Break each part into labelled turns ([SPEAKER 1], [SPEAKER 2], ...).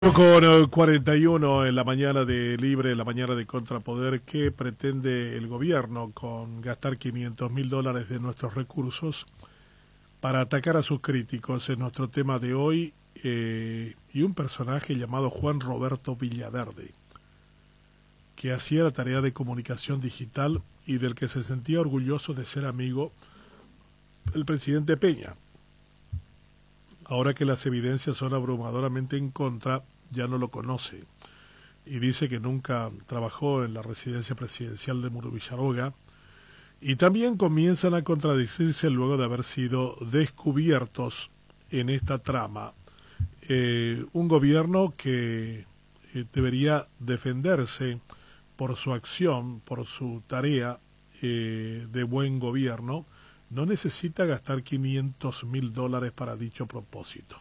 [SPEAKER 1] Con 41 en la mañana de Libre, en la mañana de Contrapoder. ¿Qué pretende el gobierno con gastar $500.000 de nuestros recursos para atacar a sus críticos? Es nuestro tema de hoy, y un personaje llamado Juan Roberto Villaverde, que hacía la tarea de comunicación digital y del que se sentía orgulloso de ser amigo del presidente Peña. Ahora que las evidencias son abrumadoramente en contra, ya no lo conoce y dice que nunca trabajó en la residencia presidencial de Muro Villaroga, y también comienzan a contradecirse luego de haber sido descubiertos en esta trama. Un gobierno que debería defenderse por su acción, por su tarea de buen gobierno, no necesita gastar $500.000 para dicho propósito.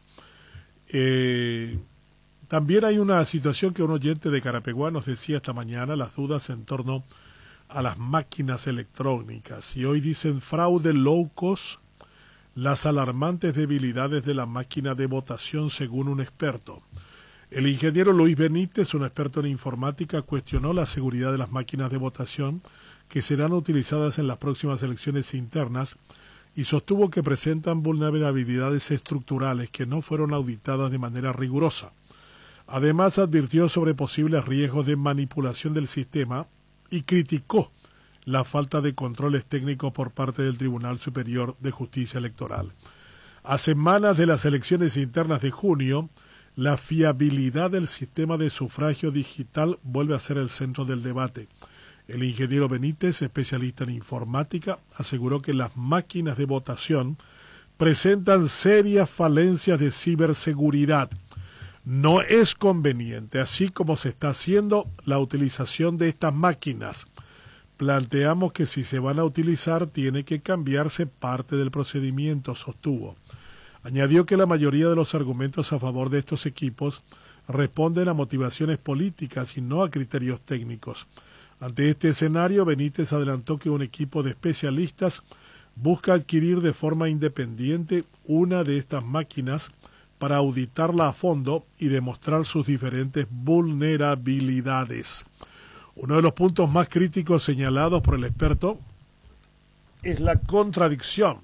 [SPEAKER 1] También hay una situación que un oyente de Carapeguá nos decía esta mañana, las dudas en torno a las máquinas electrónicas. Y hoy dicen fraude low cost, las alarmantes debilidades de la máquina de votación según un experto. El ingeniero Luis Benítez, un experto en informática, cuestionó la seguridad de las máquinas de votación que serán utilizadas en las próximas elecciones internas y sostuvo que presentan vulnerabilidades estructurales que no fueron auditadas de manera rigurosa. Además, advirtió sobre posibles riesgos de manipulación del sistema y criticó la falta de controles técnicos por parte del Tribunal Superior de Justicia Electoral. A semanas de las elecciones internas de junio, la fiabilidad del sistema de sufragio digital vuelve a ser el centro del debate. El ingeniero Benítez, especialista en informática, aseguró que las máquinas de votación presentan serias falencias de ciberseguridad. No es conveniente, así como se está haciendo, la utilización de estas máquinas. Planteamos que si se van a utilizar, tiene que cambiarse parte del procedimiento, sostuvo. Añadió que la mayoría de los argumentos a favor de estos equipos responden a motivaciones políticas y no a criterios técnicos. Ante este escenario, Benítez adelantó que un equipo de especialistas busca adquirir de forma independiente una de estas máquinas para auditarla a fondo y demostrar sus diferentes vulnerabilidades. Uno de los puntos más críticos señalados por el experto es la contradicción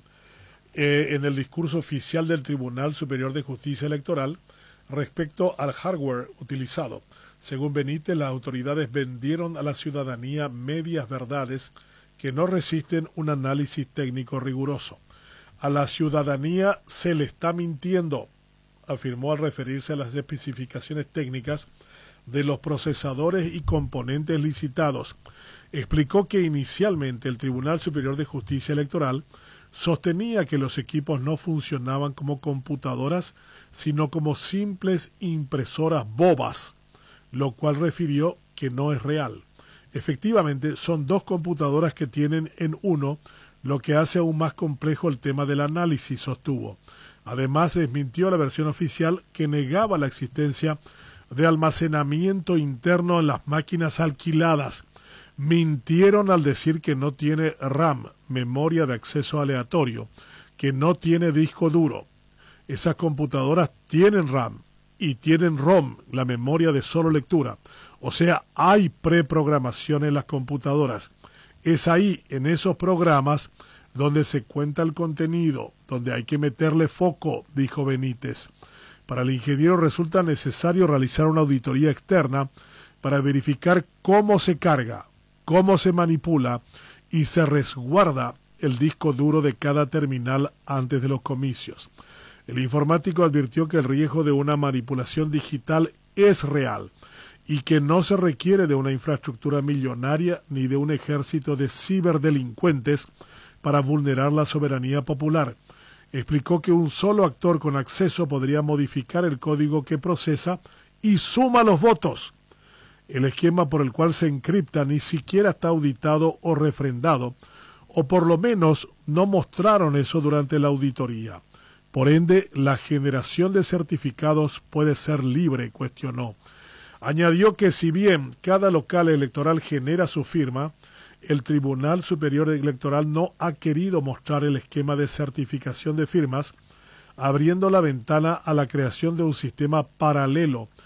[SPEAKER 1] en el discurso oficial del Tribunal Superior de Justicia Electoral respecto al hardware utilizado. Según Benítez, las autoridades vendieron a la ciudadanía medias verdades que no resisten un análisis técnico riguroso. A la ciudadanía se le está mintiendo, afirmó al referirse a las especificaciones técnicas de los procesadores y componentes licitados. Explicó que inicialmente el Tribunal Superior de Justicia Electoral sostenía que los equipos no funcionaban como computadoras, sino como simples impresoras bobas, lo cual refirió que no es real. Efectivamente, son dos computadoras que tienen en uno, lo que hace aún más complejo el tema del análisis, sostuvo. Además, desmintió la versión oficial que negaba la existencia de almacenamiento interno en las máquinas alquiladas. Mintieron al decir que no tiene RAM, memoria de acceso aleatorio, que no tiene disco duro. Esas computadoras tienen RAM y tienen ROM, la memoria de solo lectura. O sea, hay preprogramación en las computadoras. Es ahí, en esos programas, donde se cuenta el contenido, donde hay que meterle foco, dijo Benítez. Para el ingeniero resulta necesario realizar una auditoría externa para verificar cómo se carga, cómo se manipula y se resguarda el disco duro de cada terminal antes de los comicios. El informático advirtió que el riesgo de una manipulación digital es real y que no se requiere de una infraestructura millonaria ni de un ejército de ciberdelincuentes para vulnerar la soberanía popular. Explicó que un solo actor con acceso podría modificar el código que procesa y suma los votos. El esquema por el cual se encripta ni siquiera está auditado o refrendado, o por lo menos no mostraron eso durante la auditoría. Por ende, la generación de certificados puede ser libre, cuestionó. Añadió que si bien cada local electoral genera su firma, el Tribunal Superior Electoral no ha querido mostrar el esquema de certificación de firmas, abriendo la ventana a la creación de un sistema paralelo